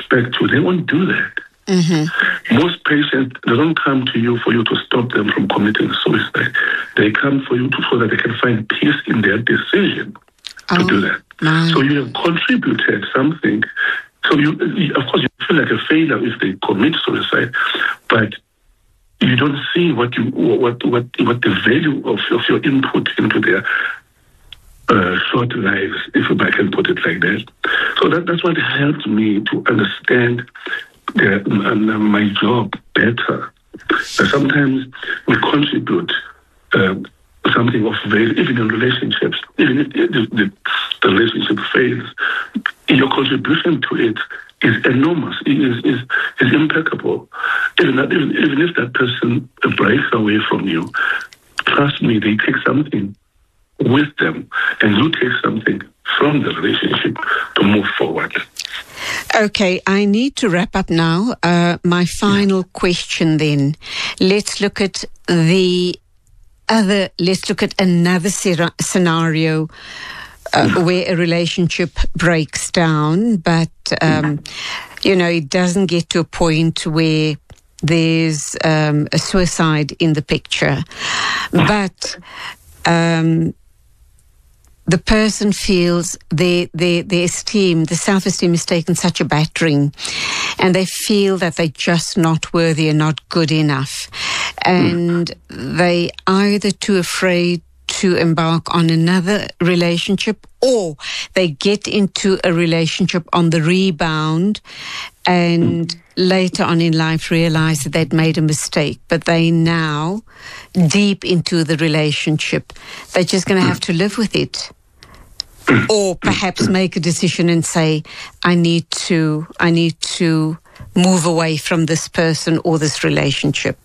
respect you, they won't do that. Most patients, they don't come to you for you to stop them from committing suicide. They come for you so that they can find peace in their decision to do that. So you have contributed something. So you, of course, you feel like a failure if they commit suicide, but you don't see what the value of your input into their short lives, if I can put it like that. So that's what helped me to understand my job better. Sometimes we contribute something of value, even in relationships. Even if the relationship fails, your contribution to it is enormous, is impeccable. Even if that person breaks away from you, trust me, they take something with them, and you take something from the relationship to move forward. Okay, I need to wrap up now. My final question then. Let's look at another scenario where a relationship breaks down, but, it doesn't get to a point where there's a suicide in the picture. But the person feels their esteem, the self-esteem is taken such a battering, and they feel that they're just not worthy and not good enough. And they either too afraid to embark on another relationship, or they get into a relationship on the rebound and later on in life realize that they'd made a mistake, but they now deep into the relationship. They're just going to have to live with it. Or perhaps make a decision and say, I need to move away from this person or this relationship.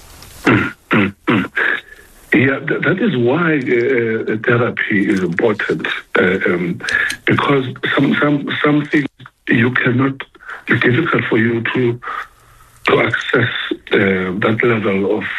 Yeah, that is why therapy is important, because some things you cannot. It's difficult for you to access that level of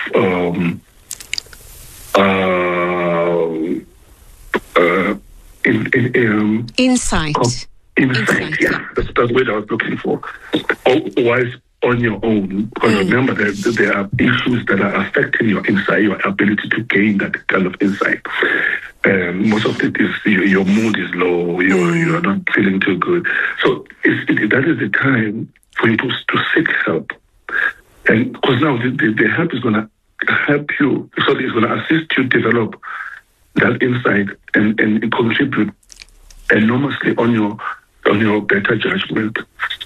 insight. Insight, yeah, that's the word I was looking for. Otherwise, on your own, because remember that there are issues that are affecting your insight, your ability to gain that kind of insight. Most of it is your mood is low, you are not feeling too good. So that is the time for you to seek help. And because now the help is going to help you, so it's going to assist you develop that insight and contribute enormously on your better judgment.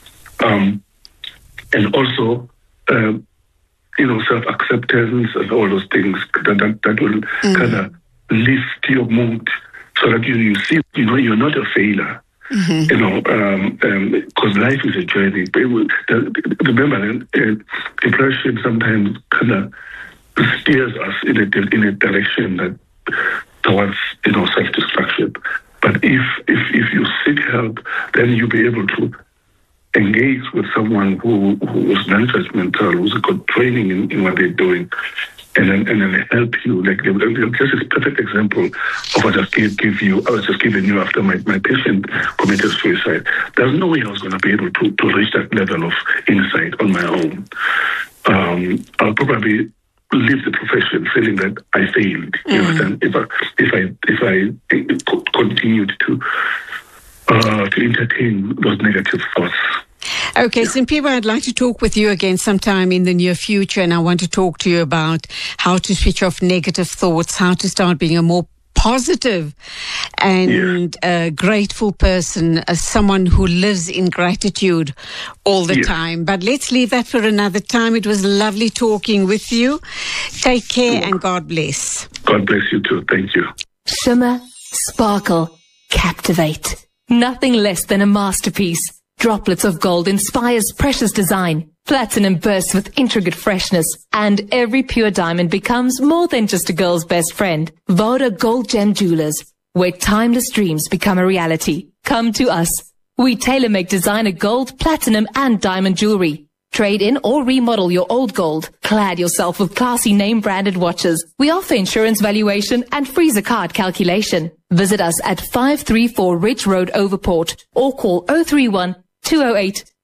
And also, self-acceptance and all those things that will kind of lift your mood so that you see, you're not a failure. Because life is a journey. Remember, depression sometimes kind of steers us in a direction that towards self-destruction. But if you seek help, then you'll be able to engage with someone who is non-judgmental, who's got training in what they're doing, and then help you. Like this is a perfect example of what I was just giving you after my patient committed suicide. There's no way I was going to be able to reach that level of insight on my own. I'll probably leave the profession feeling that I failed. You understand? If I continued to entertain those negative thoughts. Okay, Simpiwe, I'd like to talk with you again sometime in the near future, and I want to talk to you about how to switch off negative thoughts, how to start being a more positive and grateful person, someone who lives in gratitude all the time. But let's leave that for another time. It was lovely talking with you. Take care and God bless. God bless you too. Thank you. Shimmer, sparkle, captivate. Nothing less than a masterpiece. Droplets of gold inspires precious design. Platinum bursts with intricate freshness. And every pure diamond becomes more than just a girl's best friend. Voda Gold Gem Jewelers, where timeless dreams become a reality. Come to us. We tailor-make designer gold, platinum and diamond jewelry. Trade in or remodel your old gold. Clad yourself with classy name-branded watches. We offer insurance valuation and freezer card calculation. Visit us at 534 Ridge Road, Overport, or call 031 208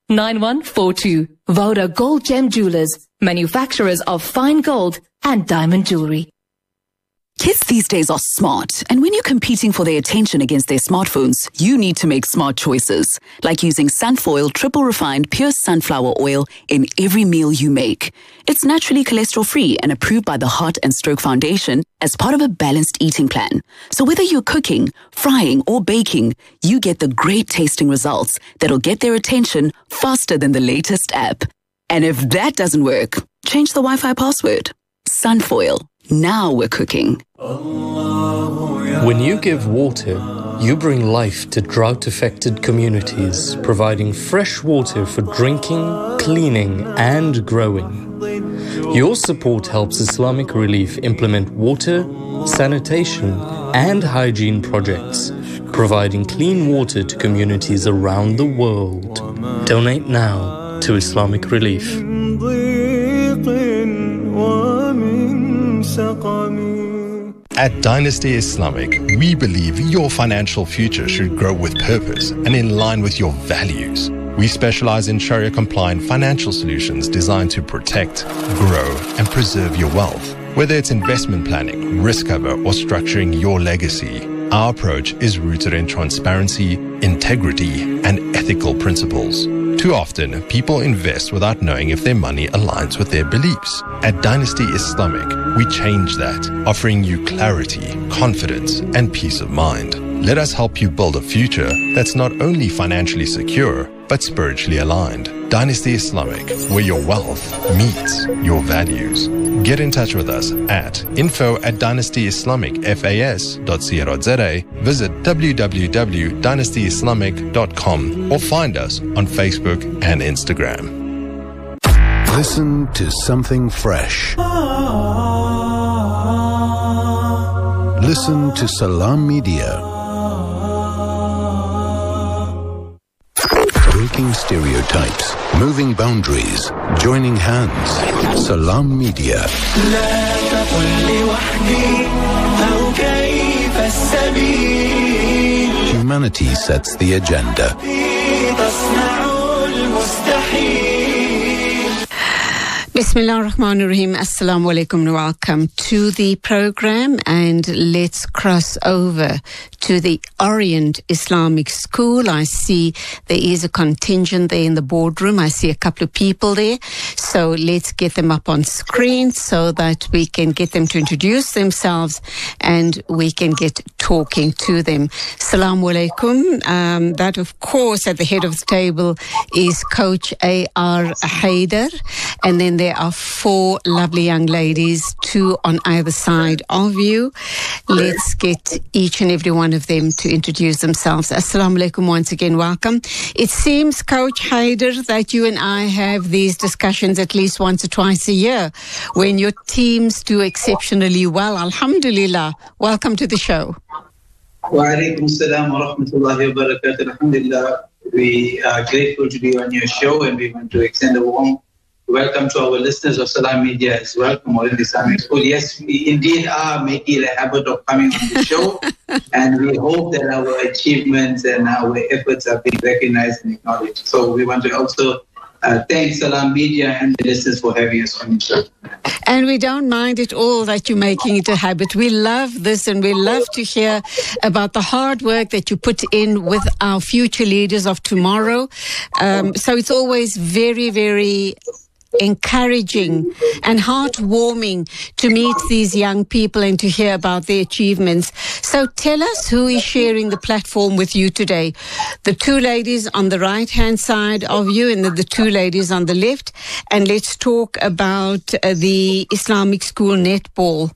9142. Voda Gold Gem Jewelers, manufacturers of fine gold and diamond jewelry. Kids these days are smart, and when you're competing for their attention against their smartphones, you need to make smart choices, like using Sunfoil triple refined pure sunflower oil in every meal you make. It's naturally cholesterol-free and approved by the Heart and Stroke Foundation as part of a balanced eating plan. So whether you're cooking, frying, or baking, you get the great tasting results that'll get their attention faster than the latest app. And if that doesn't work, change the Wi-Fi password. Sunfoil. Now we're cooking. When you give water, you bring life to drought-affected communities, providing fresh water for drinking, cleaning, and growing. Your support helps Islamic Relief implement water, sanitation, and hygiene projects, providing clean water to communities around the world. Donate now to Islamic Relief. At Dynasty Islamic, we believe your financial future should grow with purpose and in line with your values. We specialize in Sharia-compliant financial solutions designed to protect, grow, and preserve your wealth. Whether it's investment planning, risk cover, or structuring your legacy, our approach is rooted in transparency, integrity, and ethical principles. Too often, people invest without knowing if their money aligns with their beliefs. At Dynasty Islamic, we change that, offering you clarity, confidence, and peace of mind. Let us help you build a future that's not only financially secure, but spiritually aligned. Dynasty Islamic, where your wealth meets your values. Get in touch with us at info@dynastyislamicfas.co.za, visit www.dynastyislamic.com, or find us on Facebook and Instagram. Listen to something fresh. Listen to Salam Media. Breaking stereotypes, moving boundaries, joining hands. Salam Media. Humanity sets the agenda. Bismillah ar-Rahman ar-Rahim. Assalamu alaikum and welcome to the program, and let's cross over to the Orient Islamic School. I see there is a contingent there in the boardroom. I see a couple of people there. So let's get them up on screen so that we can get them to introduce themselves and we can get talking to them. Assalamu alaikum. That, of course, at the head of the table is Coach A.R. Haider, and then there are four lovely young ladies, two on either side of you. Let's get each and every one of them to introduce themselves. Assalamu alaikum once again, welcome. It seems, Coach Haider, that you and I have these discussions at least once or twice a year when your teams do exceptionally well. Alhamdulillah. Welcome to the show. Wa alaikum salam wa rahmatullahi wa barakatuh. Alhamdulillah. We are grateful to be on your show, and we want to extend a warm welcome to our listeners of Salam Media as well from Orient Islamic School. Yes, we indeed are making a habit of coming on the show, and we hope that our achievements and our efforts are being recognized and acknowledged. So we want to also thank Salam Media and the listeners for having us on the show. And we don't mind at all that you're making it a habit. We love this, and we love to hear about the hard work that you put in with our future leaders of tomorrow. So it's always very, very encouraging and heartwarming to meet these young people and to hear about their achievements. So tell us who is sharing the platform with you today. The two ladies on the right-hand side of you and the two ladies on the left. And let's talk about the Islamic School netball.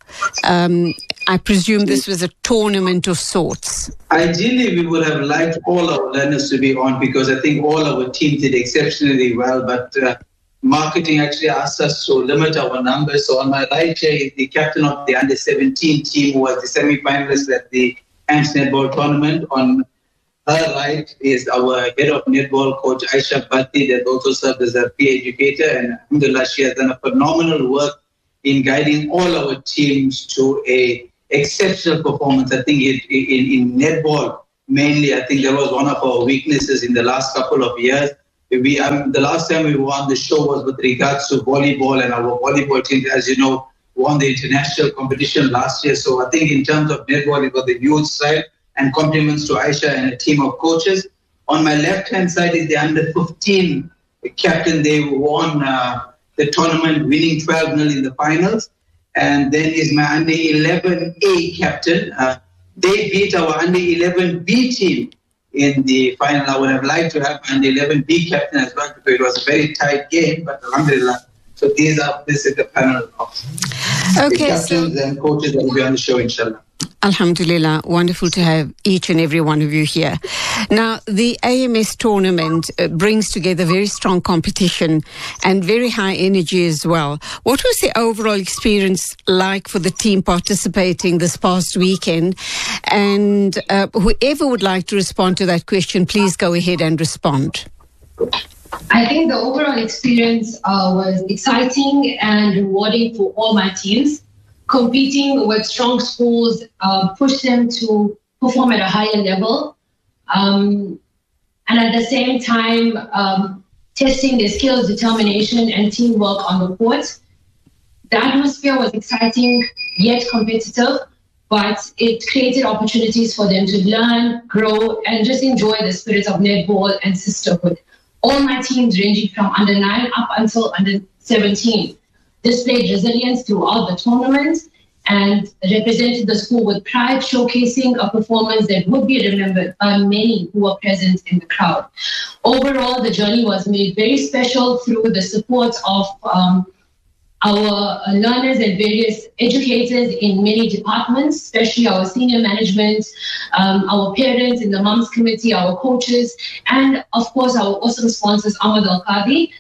I presume this was a tournament of sorts. Ideally, we would have liked all our learners to be on, because I think all our teams did exceptionally well, but marketing actually asked us to limit our numbers. So on my right here is the captain of the under-17 team, who was the semi-finalist at the AMS netball tournament. On her right is our head of netball, Coach Aisha Bhatti, that also served as a peer educator. And alhamdulillah, she has done a phenomenal work in guiding all our teams to a exceptional performance. I think in netball, mainly, I think that was one of our weaknesses in the last couple of years. the last time we were on the show was with regards to volleyball, and our volleyball team, as you know, won the international competition last year. So I think in terms of netball, it was the youth side, and compliments to Aisha and a team of coaches. On my left-hand side is the under-15 captain. They won the tournament, winning 12-0 in the finals. And then is my under-11A captain. They beat our under-11B team in the final. I would have liked to have under-11B captain as well, because it was a very tight game, but alhamdulillah. So this is the panel of the captains and coaches that will be on the show, inshallah. Alhamdulillah, wonderful to have each and every one of you here. Now, the AMS tournament brings together very strong competition and very high energy as well. What was the overall experience like for the team participating this past weekend? And whoever would like to respond to that question, please go ahead and respond. I think the overall experience was exciting and rewarding for all my teams. Competing with strong schools pushed them to perform at a higher level. And at the same time, testing their skills, determination, and teamwork on the court. The atmosphere was exciting, yet competitive, but it created opportunities for them to learn, grow, and just enjoy the spirit of netball and sisterhood. All my teams, ranging from under 9 up until under 17, displayed resilience throughout the tournament and represented the school with pride, showcasing a performance that would be remembered by many who were present in the crowd. Overall, the journey was made very special through the support of our learners and various educators in many departments, especially our senior management, our parents in the Mums Committee, our coaches, and of course our awesome sponsors, Ahmad Al-Qadi.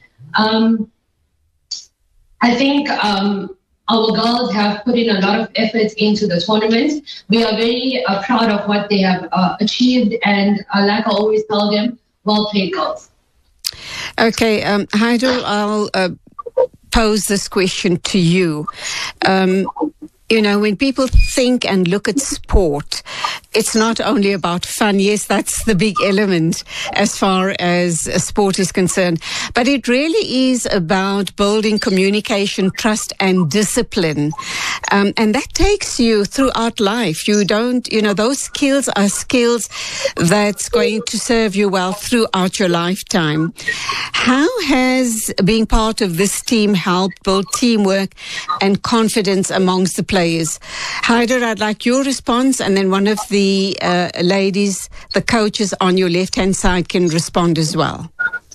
I think our girls have put in a lot of effort into the tournament. We are very proud of what they have achieved, and like I always tell them, well played, girls. Okay, Haidar, I'll pose this question to you. You know, when people think and look at sport, it's not only about fun. Yes, that's the big element as far as sport is concerned. But it really is about building communication, trust and discipline. And that takes you throughout life. You don't, you know, those skills are skills that's going to serve you well throughout your lifetime. How has being part of this team helped build teamwork and confidence amongst the players? Haidar, I'd like your response, and then one of the ladies, the coaches on your left-hand side, can respond as well.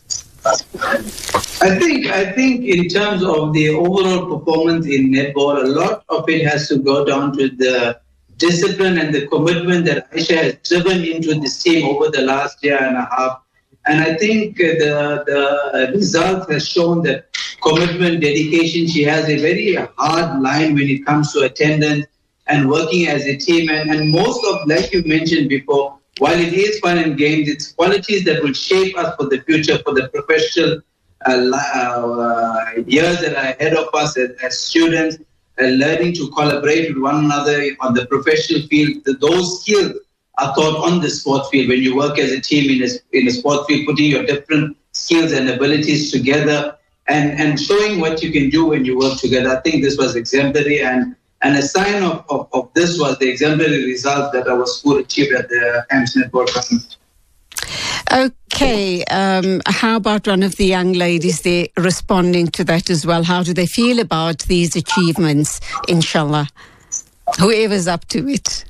I think in terms of the overall performance in netball, a lot of it has to go down to the discipline and the commitment that Aisha has driven into this team over the last year and a half. And I think the result has shown that commitment, dedication. She has a very hard line when it comes to attendance and working as a team. And most of, like you mentioned before, while it is fun and games, it's qualities that will shape us for the future, for the professional years that are ahead of us as students, learning to collaborate with one another on the professional field. Those skills are taught on the sport field. When you work as a team in a sport field, putting your different skills and abilities together and showing what you can do when you work together. I think this was exemplary, and a sign of this was the exemplary result that our school achieved at the AMS Netball Tournament. Okay, how about one of the young ladies there responding to that as well? How do they feel about these achievements, inshallah? Whoever's up to it.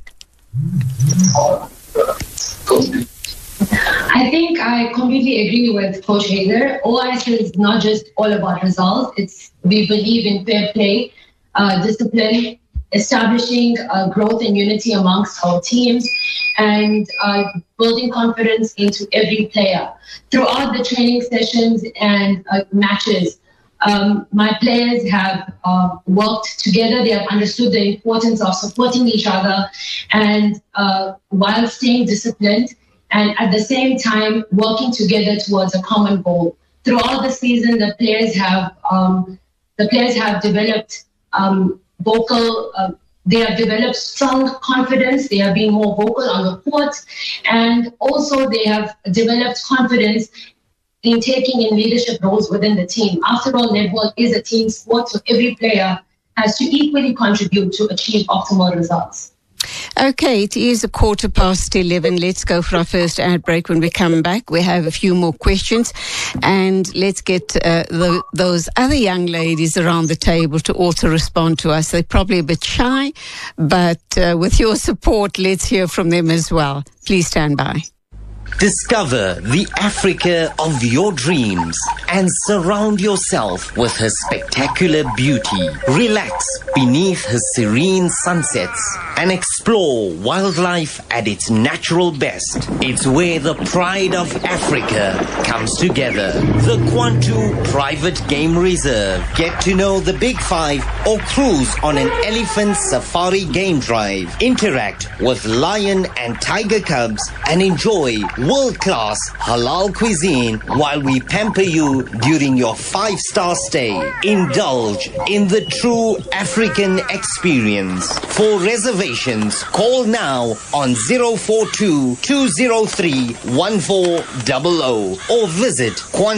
I think I completely agree with Coach Haidar. OIS is not just all about results. We believe in fair play, discipline, establishing growth and unity amongst our teams, and building confidence into every player. Throughout the training sessions and matches, my players have worked together. They have understood the importance of supporting each other and while staying disciplined, and at the same time working together towards a common goal. Throughout the season, the players have developed they have developed strong confidence. They are being more vocal on the court, and also they have developed confidence in taking in leadership roles within the team. After all, netball is a team sport, so every player has to equally contribute to achieve optimal results. Okay, it is 11:15. Let's go for our first ad break. When we come back, we have a few more questions, and let's get those other young ladies around the table to also respond to us. They're probably a bit shy, but with your support, let's hear from them as well. Please stand by. Discover the Africa of your dreams and surround yourself with her spectacular beauty. Relax beneath her serene sunsets and explore wildlife at its natural best. It's where the pride of Africa comes together. The Kwantu Private Game Reserve. Get to know the Big Five or cruise on an elephant safari game drive. Interact with lion and tiger cubs and enjoy world-class halal cuisine while we pamper you during your 5-star stay. Indulge in the true African experience. For reservations, call now on 042-203-1400 or visit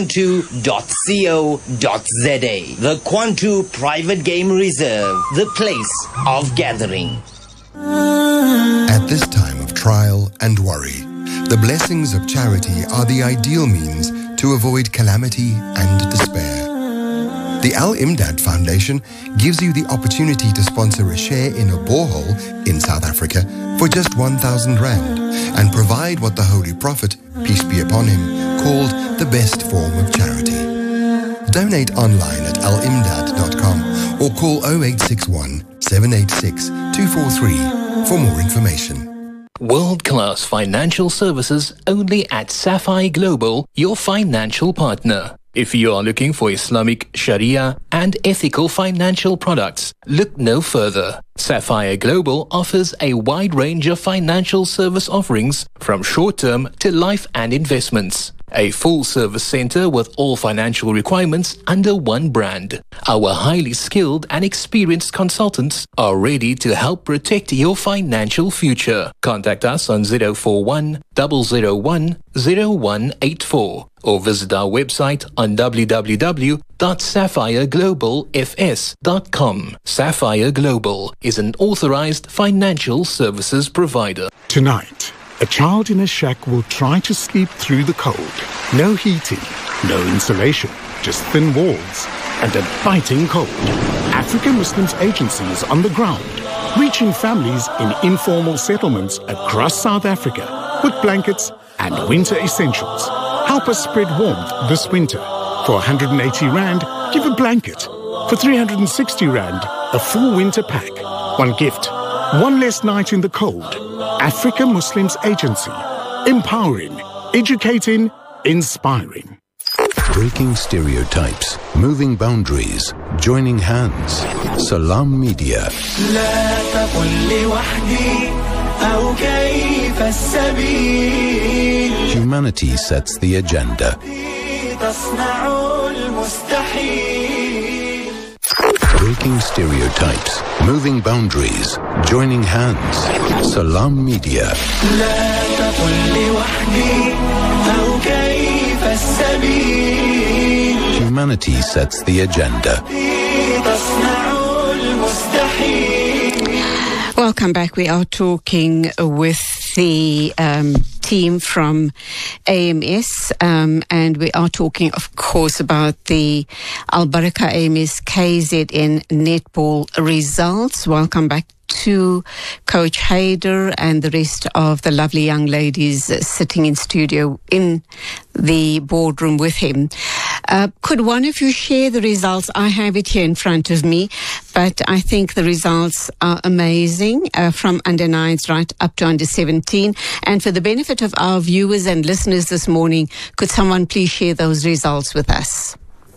kwantu.co.za. The Kwantu Private Game Reserve, the place of gathering. At this time of trial and worry, the blessings of charity are the ideal means to avoid calamity and despair. The Al Imdad Foundation gives you the opportunity to sponsor a share in a borehole in South Africa for just 1,000 Rand and provide what the Holy Prophet, peace be upon him, called the best form of charity. Donate online at alimdad.com or call 0861 786 243 for more information. World-class financial services only at Sapphire Global, your financial partner. If you are looking for Islamic, Sharia and ethical financial products, look no further. Sapphire Global offers a wide range of financial service offerings from short-term to life and investments. A full-service center with all financial requirements under one brand. Our highly skilled and experienced consultants are ready to help protect your financial future. Contact us on 041 001 0184 or visit our website on www.sapphireglobalfs.com. Sapphire Global is an authorized financial services provider. Tonight, a child in a shack will try to sleep through the cold. No heating, no insulation, just thin walls and a biting cold. African Muslims Agency is on the ground, reaching families in informal settlements across South Africa with blankets and winter essentials. Help us spread warmth this winter. For 180 Rand, give a blanket. For 360 Rand, a full winter pack. One gift, one less night in the cold. Africa Muslims Agency. Empowering, educating, inspiring. Breaking stereotypes, moving boundaries, joining hands. Salam Media. Humanity sets the agenda. Breaking stereotypes, moving boundaries, joining hands. Salam Media. Humanity sets the agenda. Welcome back. We are talking with the team from AMS, and we are talking, of course, about the Al Baraka AMS KZN netball results. Welcome back to Coach Haider and the rest of the lovely young ladies sitting in studio in the boardroom with him. Could one of you share the results? I have it here in front of me, but I think the results are amazing, from under 9s right up to under 17. And for the benefit of our viewers and listeners this morning, could someone please share those results with us?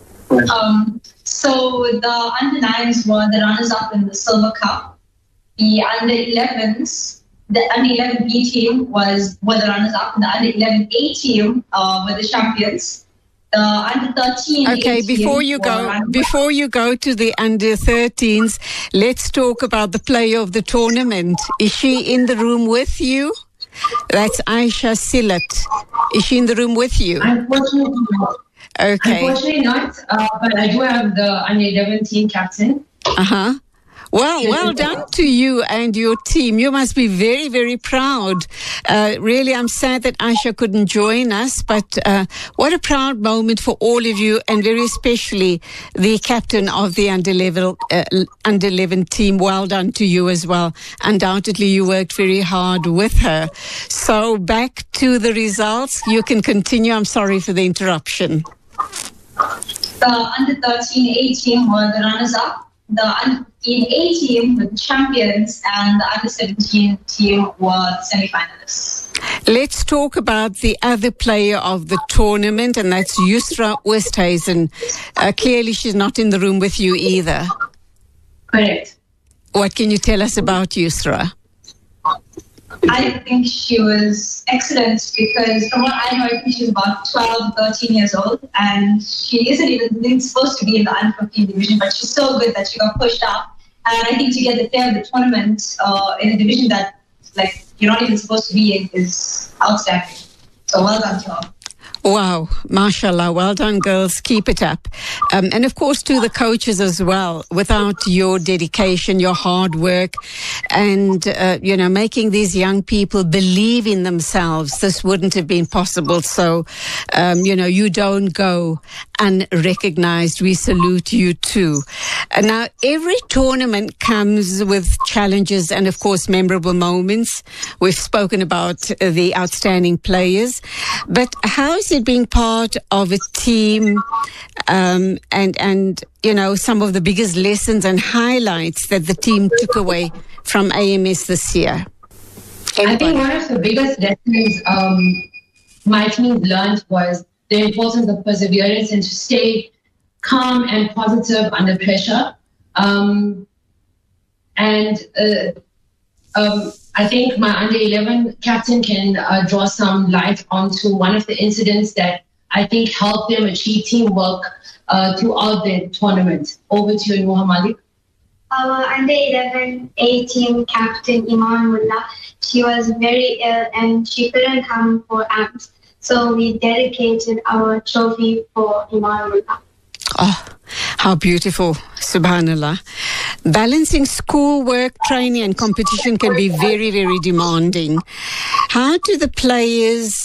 So the under 9s were the runners-up in the Silver Cup. The under 11s, the under 11 B team were the runners-up, and the under 11 A team were the champions. The under 13. Okay, before you go to the under 13s, let's talk about the player of the tournament. Is she in the room with you? That's Aisha Silat. Is she in the room with you? Unfortunately not. Okay. Unfortunately not, but I do have the under 11 team captain. Uh-huh. Well done to you and your team. You must be very, very proud. Really, I'm sad that Aisha couldn't join us, but what a proud moment for all of you, and very especially the captain of the under 11 team. Well done to you as well. Undoubtedly, you worked very hard with her. So back to the results. You can continue. I'm sorry for the interruption. The under 13 A team were the runners-up. The under 15 A team were the champions, and the under 17 team were the semi-finalists. Let's talk about the other player of the tournament, and that's Yusra Oosthuizen. Clearly, she's not in the room with you either. Correct. What can you tell us about Yusra? I think she was excellent because from what I know, I think she's about 12, 13 years old, and she isn't even supposed to be in the under 15 division, but she's so good that she got pushed up. And I think to get the player of the tournament in a division that like you're not even supposed to be in is outstanding. So well done to her. Wow, mashallah, well done, girls. Keep it up. And of course, to the coaches as well. Without your dedication, your hard work, and, making these young people believe in themselves, this wouldn't have been possible. So, you don't go unrecognized. We salute you too. Now, every tournament comes with challenges and, of course, memorable moments. We've spoken about the outstanding players. But how is it being part of a team and some of the biggest lessons and highlights that the team took away from AMS this year? I think one of the biggest lessons my team learned was the importance of perseverance and to stay calm and positive under pressure. I think my under 11 captain can draw some light onto one of the incidents that I think helped them achieve teamwork throughout the tournament. Over to you, Noor Malik. Our under 11 A team captain Iman Mullah, she was very ill and she couldn't come for AMS. So we dedicated our trophy for Iman Mullah. Oh, how beautiful. Subhanallah. Balancing schoolwork, training and competition can be very, very demanding. How do the players,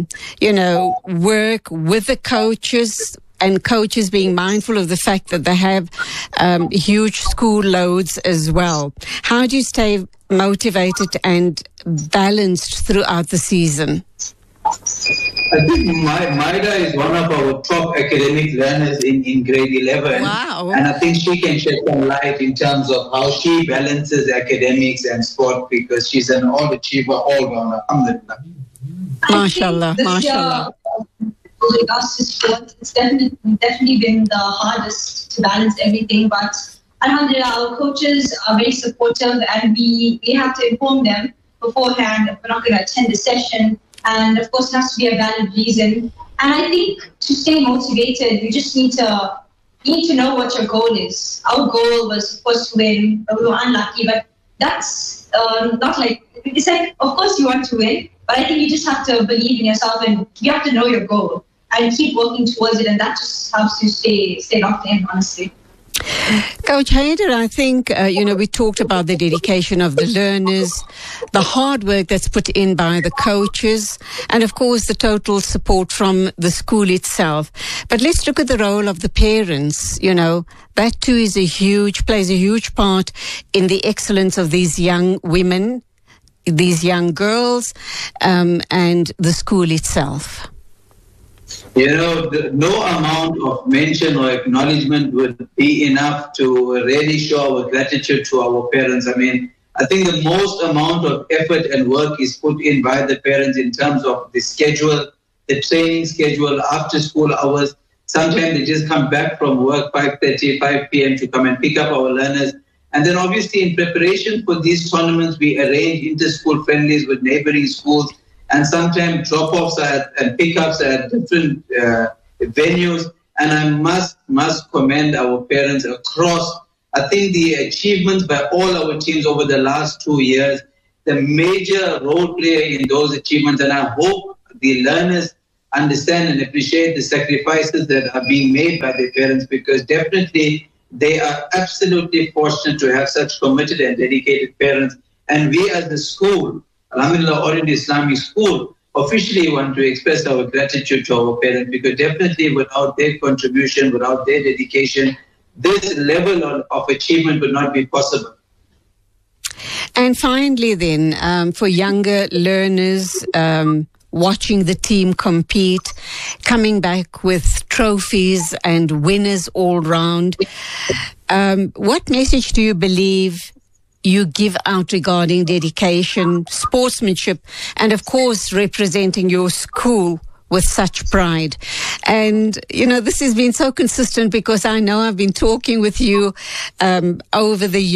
work with the coaches, and coaches being mindful of the fact that they have huge school loads as well? How do you stay motivated and balanced throughout the season? I think Maida is one of our top academic learners in grade 11. Wow. And I think she can shed some light in terms of how she balances academics and sport, because she's an all-achiever, all-rounder. Alhamdulillah. MashaAllah, MashaAllah. With regards to sport, it's definitely been the hardest to balance everything, but alhamdulillah, our coaches are very supportive, and we have to inform them beforehand if we're not going to attend the session. And of course, it has to be a valid reason. And I think to stay motivated, you just need to know what your goal is. Our goal was, of course, to win, but we were unlucky. But that's not like, it's like, of course you want to win, but I think you just have to believe in yourself and you have to know your goal and keep working towards it. And that just helps you stay locked in, honestly. Coach Haider, I think, we talked about the dedication of the learners, the hard work that's put in by the coaches, and of course the total support from the school itself. But let's look at the role of the parents. That too plays a huge part in the excellence of these young women, these young girls, and the school itself. No amount of mention or acknowledgement would be enough to really show our gratitude to our parents. I mean, I think the most amount of effort and work is put in by the parents in terms of the schedule, the training schedule, after school hours. Sometimes they just come back from work 5:30, 5 p.m. to come and pick up our learners. And then obviously in preparation for these tournaments, we arrange inter-school friendlies with neighboring schools, and sometimes drop-offs and pickups at different venues. And I must commend our parents across. I think the achievements by all our teams over the last 2 years the major role player in those achievements. And I hope the learners understand and appreciate the sacrifices that are being made by their parents, because definitely they are absolutely fortunate to have such committed and dedicated parents. And we as the school, Alhamdulillah Orient Islamic School, officially want to express our gratitude to our parents, because definitely without their contribution, without their dedication, this level of achievement would not be possible. And finally then, for younger learners watching the team compete, coming back with trophies and winners all round, what message do you believe you give out regarding dedication, sportsmanship, and of course representing your school with such pride? And, you know, this has been so consistent, because I know I've been talking with you over the years.